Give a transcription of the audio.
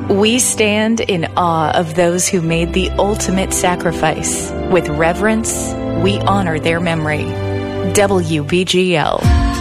We stand in awe of those who made the ultimate sacrifice. With reverence, we honor their memory. WBGL.